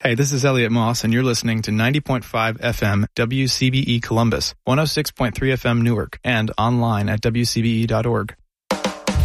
Hey, this is Elliot Moss, and you're listening to 90.5 FM WCBE Columbus, 106.3 FM Newark, and online at WCBE.org.